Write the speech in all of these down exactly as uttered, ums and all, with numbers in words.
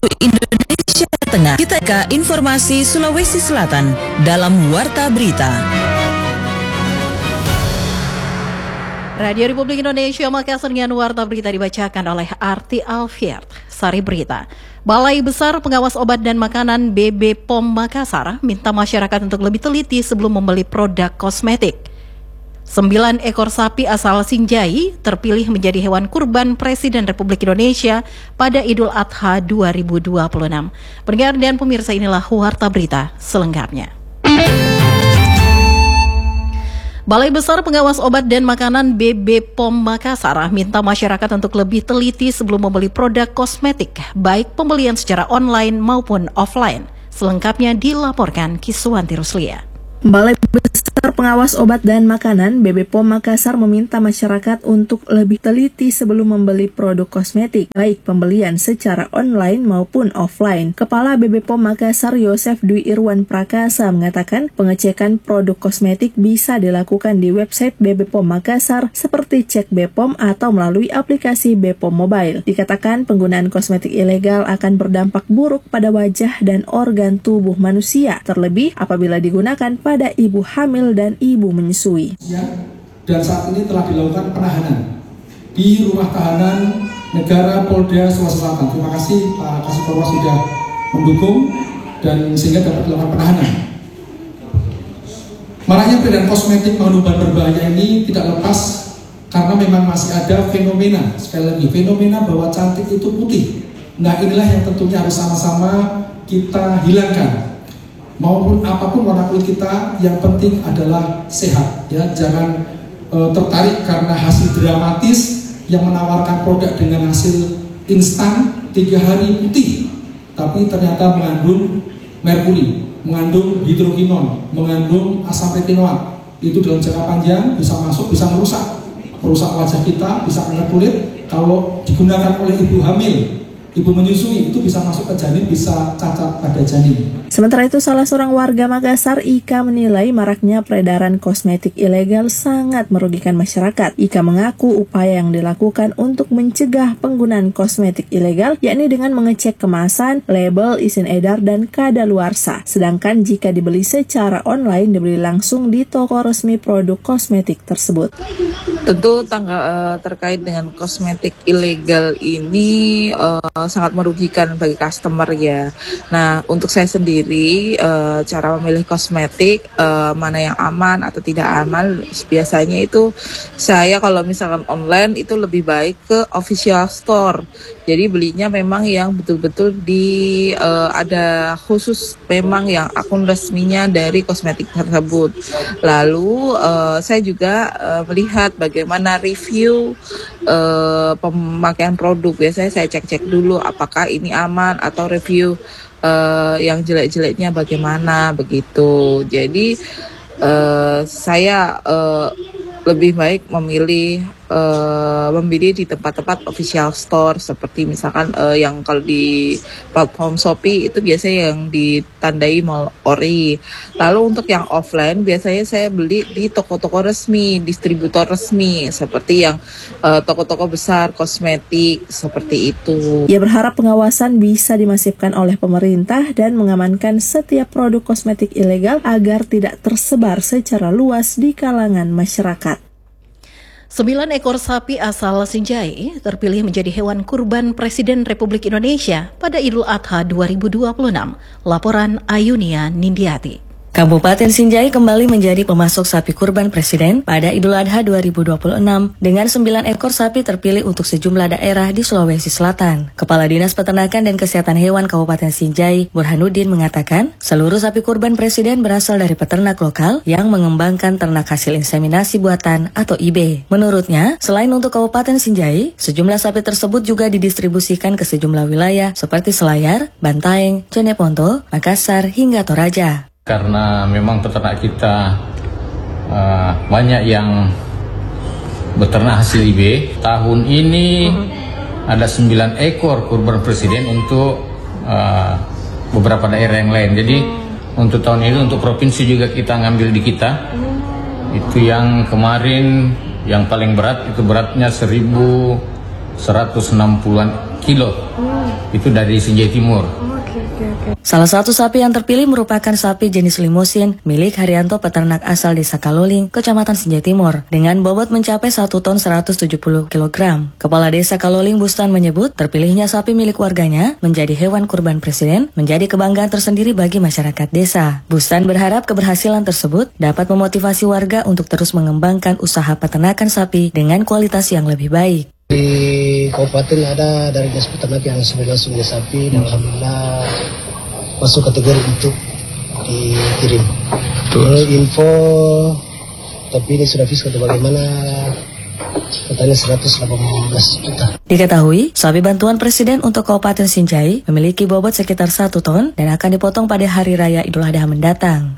Indonesia Tengah. Kita ke informasi Sulawesi Selatan dalam Warta Berita. Radio Republik Indonesia Makassar dengan Warta Berita dibacakan oleh Arti Alfiard. Sari Berita. Balai Besar Pengawas Obat dan Makanan B B P O M Makassar minta masyarakat untuk lebih teliti sebelum membeli produk kosmetik. Sembilan ekor sapi asal Sinjai terpilih menjadi hewan kurban Presiden Republik Indonesia pada Idul Adha dua ribu dua puluh enam. Pendengar dan pemirsa, inilah Warta Berita selengkapnya. Balai Besar Pengawas Obat dan Makanan B B P O M Makassar minta masyarakat untuk lebih teliti sebelum membeli produk kosmetik, baik pembelian secara online maupun offline. Selengkapnya dilaporkan Kiswanti Ruslia. Balai Besar Pengawas Obat dan Makanan B B P O M Makassar meminta masyarakat untuk lebih teliti sebelum membeli produk kosmetik, baik pembelian secara online maupun offline. Kepala B B P O M Makassar Yosef Dwi Irwan Prakasa mengatakan pengecekan produk kosmetik bisa dilakukan di website B B P O M Makassar seperti Cek B P O M atau melalui aplikasi B P O M Mobile. Dikatakan penggunaan kosmetik ilegal akan berdampak buruk pada wajah dan organ tubuh manusia, terlebih apabila digunakan pada ibu hamil dan ibu menyusui. Dan saat ini telah dilakukan penahanan di rumah tahanan negara Polda Sulawesi Selatan. Terima kasih Pak Kasipolres sudah mendukung dan sehingga dapat dilakukan penahanan. Maraknya peredaran kosmetik mengandung bahan berbahaya ini tidak lepas karena memang masih ada fenomena, sekali lagi fenomena bahwa cantik itu putih. Nah, inilah yang tentunya harus sama-sama kita hilangkan. Maupun apapun warna kulit kita, yang penting adalah sehat, ya. Jangan e, tertarik karena hasil dramatis yang menawarkan produk dengan hasil instan tiga hari putih, tapi ternyata mengandung merkuri, mengandung hidrokinon, mengandung asam retinoat. Itu dalam jangka panjang bisa masuk, bisa merusak, merusak wajah kita, bisa merusak kulit. Kalau digunakan oleh ibu hamil, ibu menyusui, itu bisa masuk ke janin, bisa cacat pada janin. Sementara itu, salah seorang warga Makassar, Ika, menilai maraknya peredaran kosmetik ilegal sangat merugikan masyarakat. Ika mengaku upaya yang dilakukan untuk mencegah penggunaan kosmetik ilegal, yakni dengan mengecek kemasan, label, izin edar, dan kadaluarsa. Sedangkan jika dibeli secara online, dibeli langsung di toko resmi produk kosmetik tersebut. Tentu tangga, uh, terkait dengan kosmetik ilegal ini uh, sangat merugikan bagi customer ya. Nah, untuk saya sendiri uh, cara memilih kosmetik uh, mana yang aman atau tidak aman, biasanya itu saya kalau misalkan online itu lebih baik ke official store. Jadi belinya memang yang betul-betul di uh, ada khusus memang yang akun resminya dari kosmetik tersebut. Lalu uh, saya juga uh, melihat bagaimana review uh, pemakaian produk. Biasanya saya cek-cek dulu apakah ini aman atau review uh, yang jelek-jeleknya bagaimana begitu. Jadi uh, saya uh, lebih baik memilih uh, memilih di tempat-tempat official store seperti misalkan uh, yang kalau di platform Shopee itu biasanya yang ditandai Mall Ori. Lalu untuk yang offline biasanya saya beli di toko-toko resmi, distributor resmi seperti yang uh, toko-toko besar kosmetik seperti itu. Ia berharap pengawasan bisa dimasifkan oleh pemerintah dan mengamankan setiap produk kosmetik ilegal agar tidak tersebar secara luas di kalangan masyarakat. Sembilan ekor sapi asal Sinjai terpilih menjadi hewan kurban Presiden Republik Indonesia pada Idul Adha dua ribu dua puluh enam. Laporan Ayunia Nindiati. Kabupaten Sinjai kembali menjadi pemasok sapi kurban Presiden pada Idul Adha dua ribu dua puluh enam dengan sembilan ekor sapi terpilih untuk sejumlah daerah di Sulawesi Selatan. Kepala Dinas Peternakan dan Kesehatan Hewan Kabupaten Sinjai, Burhanuddin, mengatakan seluruh sapi kurban Presiden berasal dari peternak lokal yang mengembangkan ternak hasil inseminasi buatan atau I B. Menurutnya, selain untuk Kabupaten Sinjai, sejumlah sapi tersebut juga didistribusikan ke sejumlah wilayah seperti Selayar, Bantaeng, Jeneponto, Makassar, hingga Toraja. Karena memang peternak kita uh, banyak yang beternak hasil I B. Tahun ini uh-huh. ada sembilan ekor kurban Presiden untuk uh, beberapa daerah yang lain. Jadi uh-huh. untuk tahun ini untuk provinsi juga kita ngambil di kita. Uh-huh. Itu yang kemarin yang paling berat itu beratnya seribu seratus enam puluh kilo. Uh-huh. itu dari Sinjai Timur. Salah satu sapi yang terpilih merupakan sapi jenis limusin milik Haryanto, peternak asal Desa Kaloling, Kecamatan Sinjai Timur, dengan bobot mencapai satu ton seratus tujuh puluh kilogram. Kepala Desa Kaloling Bustan menyebut terpilihnya sapi milik warganya menjadi hewan kurban presiden menjadi kebanggaan tersendiri bagi masyarakat desa. Bustan berharap keberhasilan tersebut dapat memotivasi warga untuk terus mengembangkan usaha peternakan sapi dengan kualitas yang lebih baik. Di kabupaten ada dari dinas peternak yang sudah langsung di sapi dan alhamdulillah masuk kategori untuk dikirim. Menurut info, tapi ini sudah fiskal bagaimana, katanya seratus delapan belas juta. Diketahui, sapi bantuan presiden untuk Kabupaten Sinjai memiliki bobot sekitar satu ton dan akan dipotong pada Hari Raya Idul Adha mendatang.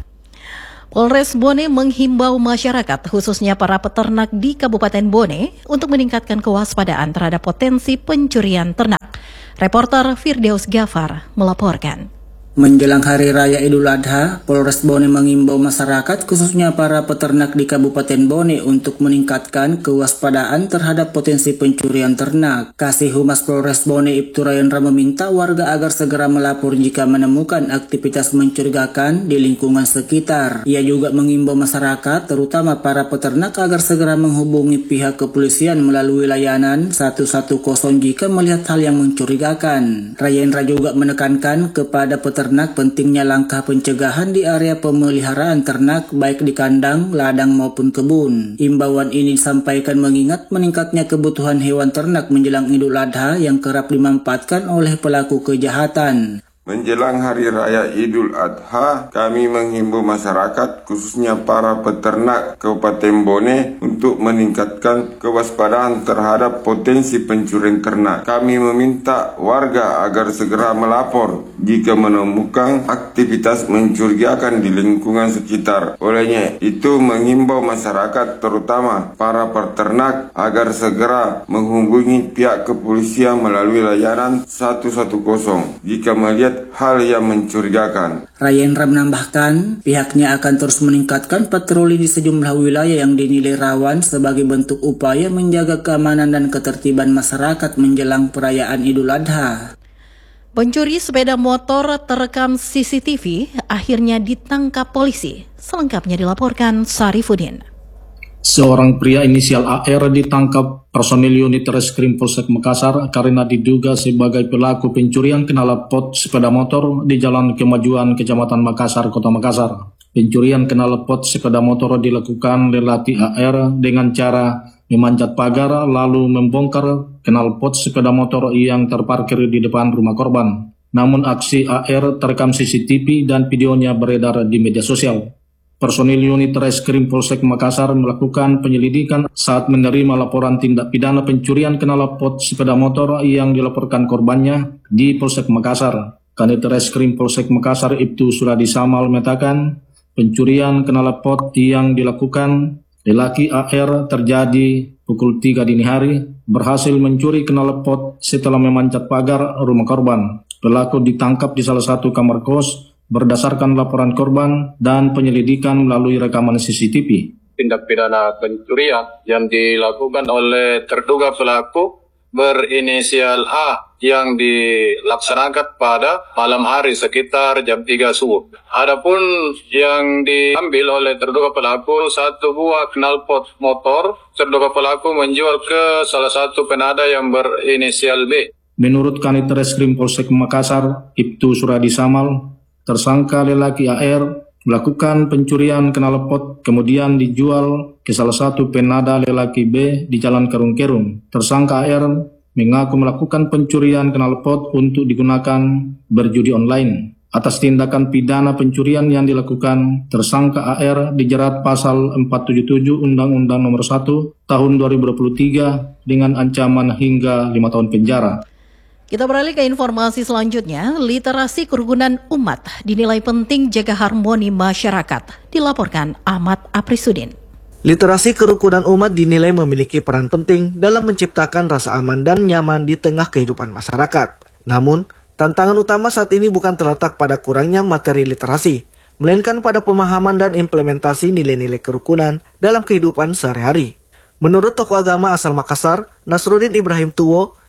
Polres Bone menghimbau masyarakat, khususnya para peternak di Kabupaten Bone, untuk meningkatkan kewaspadaan terhadap potensi pencurian ternak. Reporter Firdaus Gafar melaporkan. Menjelang Hari Raya Idul Adha, Polres Bone mengimbau masyarakat khususnya para peternak di Kabupaten Bone untuk meningkatkan kewaspadaan terhadap potensi pencurian ternak. Kasih Humas Polres Bone Ibtu Rayendra meminta warga agar segera melapor jika menemukan aktivitas mencurigakan di lingkungan sekitar. Ia juga mengimbau masyarakat, terutama para peternak, agar segera menghubungi pihak kepolisian melalui layanan satu satu nol jika melihat hal yang mencurigakan. Rayendra juga menekankan kepada peternak ternak pentingnya langkah pencegahan di area pemeliharaan ternak baik di kandang, ladang maupun kebun. Imbauan ini disampaikan mengingat meningkatnya kebutuhan hewan ternak menjelang Idul Adha yang kerap dimanfaatkan oleh pelaku kejahatan. Menjelang Hari Raya Idul Adha, kami menghimbau masyarakat, khususnya para peternak Kabupaten Bone, untuk meningkatkan kewaspadaan terhadap potensi pencurian ternak. Kami meminta warga agar segera melapor jika menemukan aktivitas mencurigakan di lingkungan sekitar. Olehnya itu menghimbau masyarakat, terutama para peternak, agar segera menghubungi pihak kepolisian melalui layanan satu satu nol jika melihat hal yang mencurigakan. Rayendra menambahkan, pihaknya akan terus meningkatkan patroli di sejumlah wilayah yang dinilai rawan sebagai bentuk upaya menjaga keamanan dan ketertiban masyarakat menjelang perayaan Idul Adha. Pencuri sepeda motor terekam C C T V akhirnya ditangkap polisi. Selengkapnya dilaporkan Sarifudin. Seorang pria inisial A R ditangkap personil unit Reskrim Polsek Makassar karena diduga sebagai pelaku pencurian knalpot sepeda motor di Jalan Kemajuan, Kecamatan Makassar, Kota Makassar. Pencurian knalpot sepeda motor dilakukan lelaki A R dengan cara memanjat pagar lalu membongkar knalpot sepeda motor yang terparkir di depan rumah korban. Namun aksi A R terekam C C T V dan videonya beredar di media sosial. Personil unit Reskrim Polsek Makassar melakukan penyelidikan saat menerima laporan tindak pidana pencurian knalpot sepeda motor yang dilaporkan korbannya di Polsek Makassar. Kanit Reskrim Polsek Makassar Ibtu Suradi Samal mengatakan pencurian knalpot yang dilakukan lelaki A R terjadi pukul tiga dini hari, berhasil mencuri knalpot setelah memanjat pagar rumah korban. Pelaku ditangkap di salah satu kamar kos berdasarkan laporan korban dan penyelidikan melalui rekaman C C T V. Tindak pidana pencurian yang dilakukan oleh terduga pelaku berinisial A yang dilaksanakan pada malam hari sekitar jam tiga subuh. Adapun yang diambil oleh terduga pelaku satu buah knalpot motor, terduga pelaku menjual ke salah satu penada yang berinisial B. Menurut Kanit Reskrim Polsek Makassar Ibtu Suradi Samal, tersangka lelaki A R melakukan pencurian knalpot kemudian dijual ke salah satu penada lelaki B di Jalan Kerung-Kerung. Tersangka A R mengaku melakukan pencurian knalpot untuk digunakan berjudi online. Atas tindakan pidana pencurian yang dilakukan, tersangka A R dijerat pasal empat tujuh tujuh Undang-Undang Nomor satu Tahun dua ribu dua puluh tiga dengan ancaman hingga lima tahun penjara. Kita beralih ke informasi selanjutnya. Literasi kerukunan umat dinilai penting jaga harmoni masyarakat. Dilaporkan Ahmad Aprisudin. Literasi kerukunan umat dinilai memiliki peran penting dalam menciptakan rasa aman dan nyaman di tengah kehidupan masyarakat. Namun, tantangan utama saat ini bukan terletak pada kurangnya materi literasi, melainkan pada pemahaman dan implementasi nilai-nilai kerukunan dalam kehidupan sehari-hari. Menurut tokoh agama asal Makassar, Nasruddin Ibrahim Tuwo,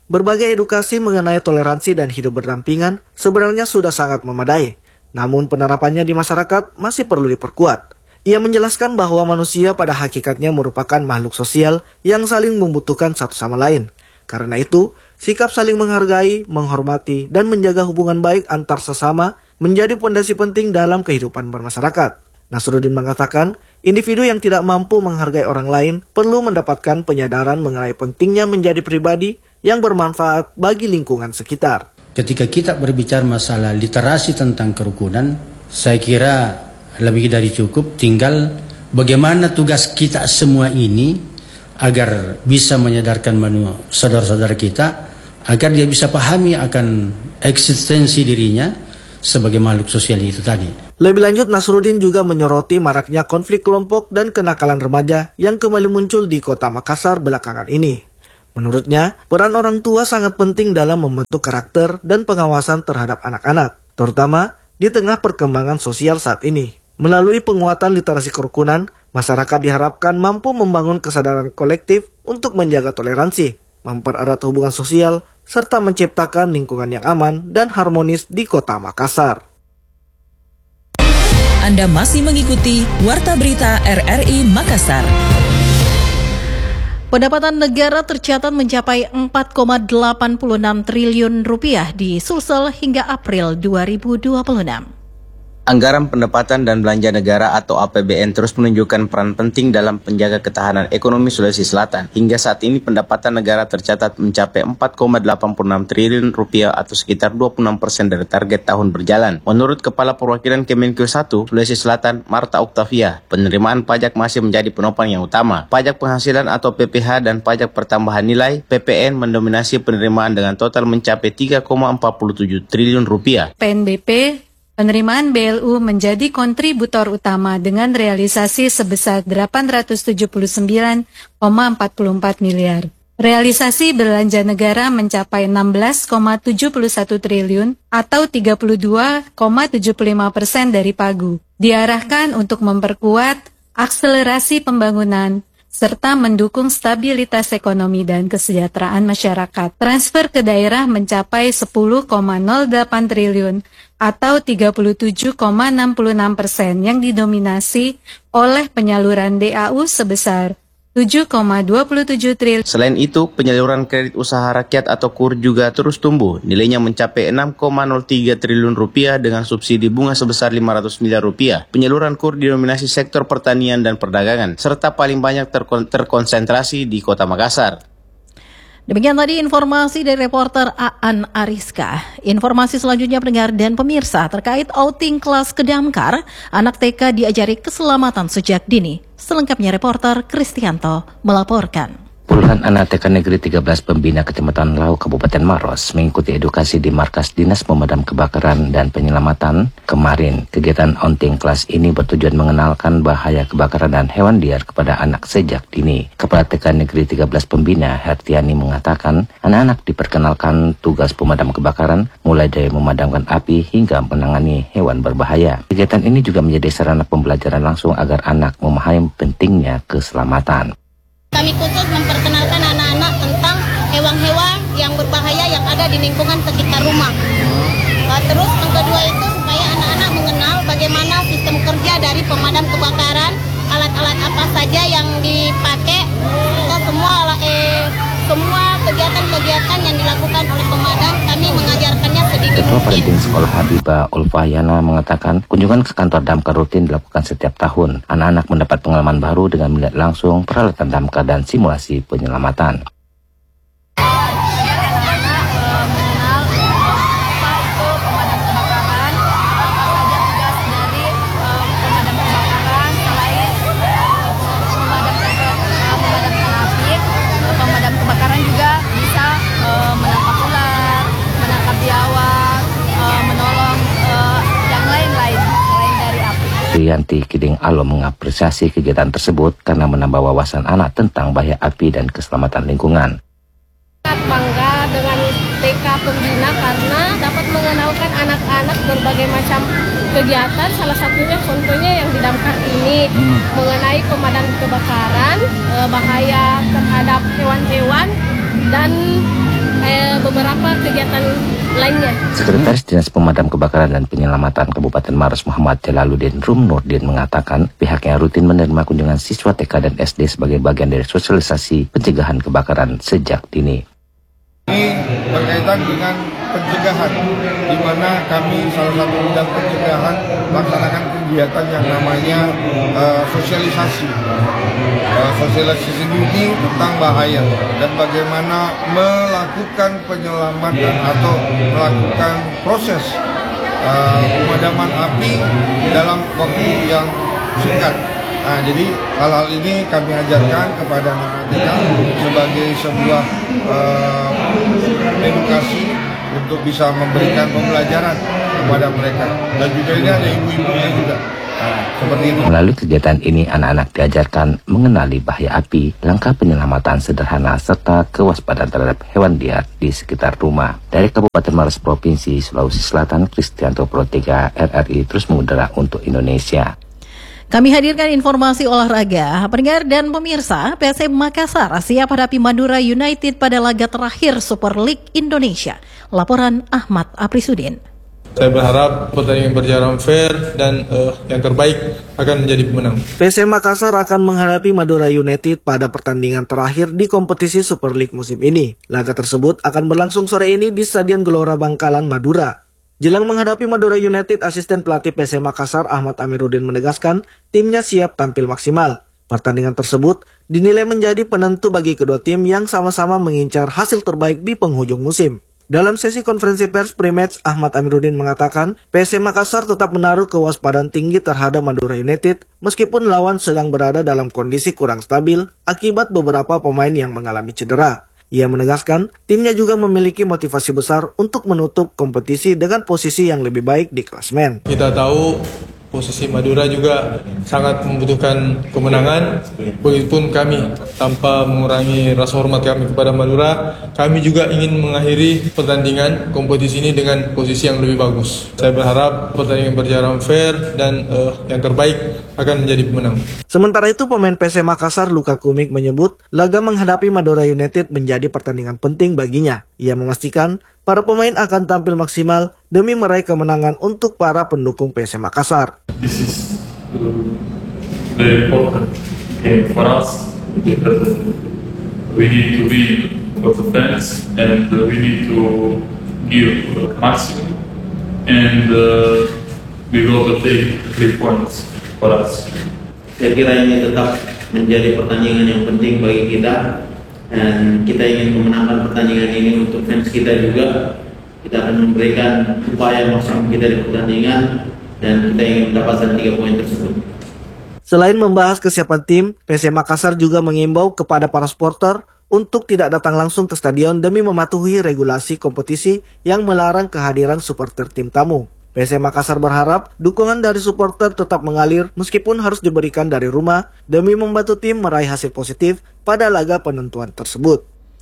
berbagai edukasi mengenai toleransi dan hidup berdampingan sebenarnya sudah sangat memadai. Namun penerapannya di masyarakat masih perlu diperkuat. Ia menjelaskan bahwa manusia pada hakikatnya merupakan makhluk sosial yang saling membutuhkan satu sama lain. Karena itu, sikap saling menghargai, menghormati, dan menjaga hubungan baik antar sesama menjadi fondasi penting dalam kehidupan bermasyarakat. Nasruddin mengatakan, individu yang tidak mampu menghargai orang lain perlu mendapatkan penyadaran mengenai pentingnya menjadi pribadi yang bermanfaat bagi lingkungan sekitar. Ketika kita berbicara masalah literasi tentang kerukunan, saya kira lebih dari cukup, tinggal bagaimana tugas kita semua ini agar bisa menyadarkan saudara-saudara kita, agar dia bisa pahami akan eksistensi dirinya sebagai makhluk sosial itu tadi. Lebih lanjut, Nasruddin juga menyoroti maraknya konflik kelompok dan kenakalan remaja yang kembali muncul di kota Makassar belakangan ini. Menurutnya, peran orang tua sangat penting dalam membentuk karakter dan pengawasan terhadap anak-anak, terutama di tengah perkembangan sosial saat ini. Melalui penguatan literasi kerukunan, masyarakat diharapkan mampu membangun kesadaran kolektif untuk menjaga toleransi, mempererat hubungan sosial, serta menciptakan lingkungan yang aman dan harmonis di kota Makassar. Anda masih mengikuti Warta Berita R R I Makassar. Pendapatan negara tercatat mencapai empat koma delapan enam triliun rupiah di Sulsel hingga April dua ribu dua puluh enam. Anggaran pendapatan dan belanja negara atau A P B N terus menunjukkan peran penting dalam menjaga ketahanan ekonomi Sulawesi Selatan. Hingga saat ini pendapatan negara tercatat mencapai empat koma delapan enam triliun rupiah atau sekitar dua puluh enam persen dari target tahun berjalan. Menurut Kepala Perwakilan Kemenkeu satu Sulawesi Selatan, Marta Octavia, penerimaan pajak masih menjadi penopang yang utama. Pajak penghasilan atau P P H dan pajak pertambahan nilai P P N mendominasi penerimaan dengan total mencapai tiga koma empat tujuh triliun rupiah. P N B P Penerimaan B L U menjadi kontributor utama dengan realisasi sebesar delapan ratus tujuh puluh sembilan koma empat empat miliar. Realisasi belanja negara mencapai enam belas koma tujuh satu triliun atau tiga puluh dua koma tujuh lima persen dari pagu. Diarahkan untuk memperkuat akselerasi pembangunan serta mendukung stabilitas ekonomi dan kesejahteraan masyarakat. Transfer ke daerah mencapai sepuluh koma nol delapan triliun atau tiga puluh tujuh koma enam enam persen yang didominasi oleh penyaluran D A U sebesar tujuh koma dua tujuh triliun. Selain itu, penyaluran kredit usaha rakyat atau K U R juga terus tumbuh. Nilainya mencapai enam koma nol tiga triliun rupiah dengan subsidi bunga sebesar lima ratus miliar rupiah. Penyaluran K U R didominasi sektor pertanian dan perdagangan, serta paling banyak terkon- terkonsentrasi di Kota Makassar. Demikian tadi informasi dari reporter Aan Ariska. Informasi selanjutnya pendengar dan pemirsa terkait outing kelas ke Damkar, anak T K diajari keselamatan sejak dini. Selengkapnya reporter Kristianto melaporkan. Puluhan anak T K Negeri tiga belas Pembina Kecamatan Lau, Kabupaten Maros mengikuti edukasi di Markas Dinas Pemadam Kebakaran dan Penyelamatan. Kemarin, kegiatan outing kelas ini bertujuan mengenalkan bahaya kebakaran dan hewan liar kepada anak sejak dini. Kepala T K Negeri tiga belas Pembina, Hertiani, mengatakan anak-anak diperkenalkan tugas pemadam kebakaran mulai dari memadamkan api hingga menangani hewan berbahaya. Kegiatan ini juga menjadi sarana pembelajaran langsung agar anak memahami pentingnya keselamatan. Kami khusus memperkenalkan anak-anak tentang hewan-hewan yang berbahaya yang ada di lingkungan sekitar rumah. Uh, terus yang kedua itu supaya anak-anak mengenal bagaimana sistem kerja dari pemadam kebakaran, alat-alat apa saja yang dipakai, atau semua eh, semua kegiatan-kegiatan yang dilakukan oleh pemadam kami mengajarkannya sedikit. Ketua Parenting Sekolah Habibah Ulfayana mengatakan kunjungan ke kantor damkar rutin dilakukan setiap tahun. Anak-anak mendapat pengalaman baru dengan melihat langsung peralatan damkar dan simulasi penyelamatan. Rianti Kiding Alo mengapresiasi kegiatan tersebut karena menambah wawasan anak tentang bahaya api dan keselamatan lingkungan. Sangat bangga dengan T K Pembina karena dapat mengenalkan anak-anak berbagai macam kegiatan, salah satunya contohnya yang di Damkar ini hmm. mengenai pemadam kebakaran, bahaya terhadap hewan-hewan dan eh, beberapa kegiatan lainnya. Sekretaris Dinas Pemadam Kebakaran dan Penyelamatan Kabupaten Maros Muhammad Jalaluddin Rum Nurdin mengatakan pihaknya rutin menerima kunjungan siswa T K dan S D sebagai bagian dari sosialisasi pencegahan kebakaran sejak dini. Ini berkaitan dengan pencegahan, di mana kami salah satu bidang pencegahan melaksanakan kegiatan yang namanya uh, sosialisasi. Uh, sosialisasi ini tentang bahaya dan bagaimana melakukan penyelamatan atau melakukan proses uh, pemadaman api dalam waktu yang singkat. Nah, jadi hal-hal ini kami ajarkan kepada anak-anak kita sebagai sebuah uh, edukasi untuk bisa memberikan pembelajaran kepada mereka. Dan juga ini ada ibu-ibunya juga. Nah, seperti itu. Melalui kegiatan ini, anak-anak diajarkan mengenali bahaya api, langkah penyelamatan sederhana, serta kewaspadaan terhadap hewan liar di sekitar rumah. Dari Kabupaten Maros Provinsi Sulawesi Selatan, Kristianto Pro tiga R R I terus mengudara untuk Indonesia. Kami hadirkan informasi olahraga. Pendengar dan pemirsa, P S M Makassar siap hadapi Madura United pada laga terakhir Super League Indonesia. Laporan Ahmad Aprisudin. Saya berharap pertandingan berjalan fair dan uh, yang terbaik akan menjadi pemenang. P S M Makassar akan menghadapi Madura United pada pertandingan terakhir di kompetisi Super League musim ini. Laga tersebut akan berlangsung sore ini di Stadion Gelora Bangkalan, Madura. Jelang menghadapi Madura United, asisten pelatih P S M Makassar Ahmad Amiruddin menegaskan timnya siap tampil maksimal. Pertandingan tersebut dinilai menjadi penentu bagi kedua tim yang sama-sama mengincar hasil terbaik di penghujung musim. Dalam sesi konferensi pers pre-match, Ahmad Amiruddin mengatakan P S M Makassar tetap menaruh kewaspadaan tinggi terhadap Madura United meskipun lawan sedang berada dalam kondisi kurang stabil akibat beberapa pemain yang mengalami cedera. Ia menegaskan timnya juga memiliki motivasi besar untuk menutup kompetisi dengan posisi yang lebih baik di klasemen. Kita tahu posisi Madura juga sangat membutuhkan kemenangan. Begitupun kami, tanpa mengurangi rasa hormat kami kepada Madura, kami juga ingin mengakhiri pertandingan kompetisi ini dengan posisi yang lebih bagus. Saya berharap pertandingan berjalan fair dan uh, yang terbaik akan menjadi pemenang. Sementara itu, pemain P S M Makassar Luka Kumik menyebut laga menghadapi Madura United menjadi pertandingan penting baginya. Ia memastikan para pemain akan tampil maksimal demi meraih kemenangan untuk para pendukung P S M Makassar. This is very important game for us because we need to be for the fans and we need to give maximum and uh, we will take three points for us. Saya kira ini tetap menjadi pertandingan yang penting bagi kita. Dan kita ingin memenangkan pertandingan ini untuk fans kita juga. Kita akan memberikan upaya maksimum kita di pertandingan dan kita ingin mendapatkan tiga poin tersebut. Selain membahas kesiapan tim, P S M Makassar juga mengimbau kepada para supporter untuk tidak datang langsung ke stadion demi mematuhi regulasi kompetisi yang melarang kehadiran supporter tim tamu. P S M Makassar berharap dukungan dari supporter tetap mengalir meskipun harus diberikan dari rumah demi membantu tim meraih hasil positif pada laga penentuan tersebut.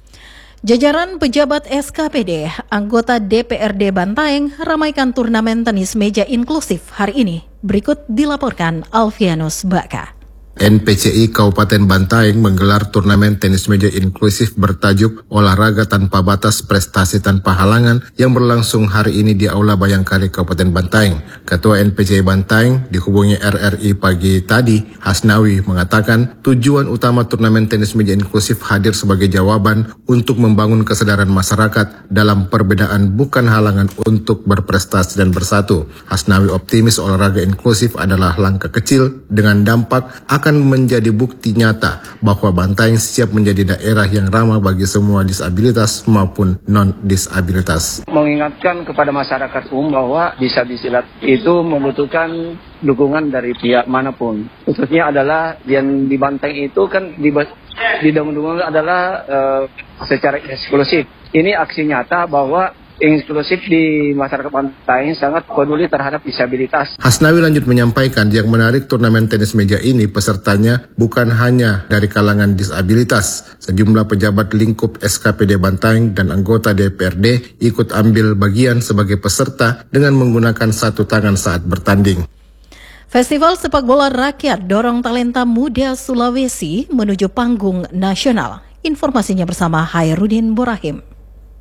Jajaran pejabat S K P D, anggota D P R D Bantaeng ramaikan turnamen tenis meja inklusif hari ini. Berikut dilaporkan Alfianus Baka. N P C I Kabupaten Bantaeng menggelar turnamen tenis meja inklusif bertajuk Olahraga Tanpa Batas Prestasi Tanpa Halangan yang berlangsung hari ini di Aula Bayangkari Kabupaten Bantaeng. Ketua N P C I Bantaeng dihubungi R R I pagi tadi, Hasnawi mengatakan tujuan utama turnamen tenis meja inklusif hadir sebagai jawaban untuk membangun kesadaran masyarakat dalam perbedaan bukan halangan untuk berprestasi dan bersatu. Hasnawi optimis olahraga inklusif adalah langkah kecil dengan dampak akan menjadi bukti nyata bahwa Bantaeng siap menjadi daerah yang ramah bagi semua disabilitas maupun non-disabilitas. Mengingatkan kepada masyarakat umum bahwa disabilitas itu membutuhkan dukungan dari pihak manapun. Khususnya adalah yang di Bantaeng itu kan di didukung adalah uh, secara eksklusif. Ini aksi nyata bahwa inklusif di masyarakat Bantaeng sangat peduli terhadap disabilitas. Hasnawi lanjut menyampaikan yang menarik turnamen tenis meja ini pesertanya bukan hanya dari kalangan disabilitas. Sejumlah pejabat lingkup S K P D Bantaeng dan anggota D P R D ikut ambil bagian sebagai peserta dengan menggunakan satu tangan saat bertanding. Festival Sepak Bola Rakyat dorong talenta muda Sulawesi menuju panggung nasional. Informasinya bersama Hairudin Borahim.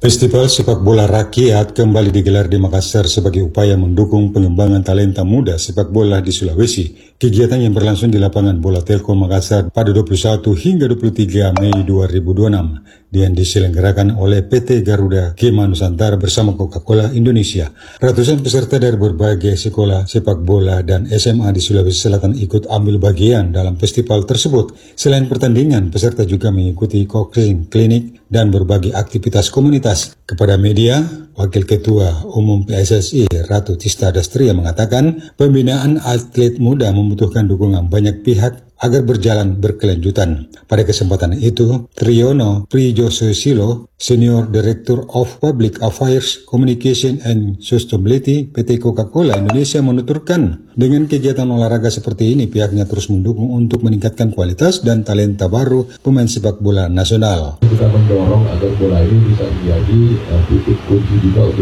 Festival sepak bola rakyat kembali digelar di Makassar sebagai upaya mendukung pengembangan talenta muda sepak bola di Sulawesi. Kegiatan yang berlangsung di lapangan Bola Telkom Makassar pada dua puluh satu hingga dua puluh tiga Mei dua ribu dua puluh enam dan diselenggarakan oleh P T Garuda Kema Nusantara bersama Coca-Cola Indonesia. Ratusan peserta dari berbagai sekolah sepak bola dan S M A di Sulawesi Selatan ikut ambil bagian dalam festival tersebut. Selain pertandingan, peserta juga mengikuti coaching klinik dan berbagai aktivitas komunitas. Kepada media, Wakil Ketua Umum P S S I Ratu Tista Dastria mengatakan pembinaan atlet muda membutuhkan dukungan banyak pihak agar berjalan berkelanjutan. Pada kesempatan itu, Triyono Prijososilo, Senior Director of Public Affairs, Communication and Sustainability P T Coca-Cola Indonesia menuturkan, dengan kegiatan olahraga seperti ini pihaknya terus mendukung untuk meningkatkan kualitas dan talenta baru pemain sepak bola nasional. Kita mendorong agar bola ini bisa menjadi uh, titik kunci juga untuk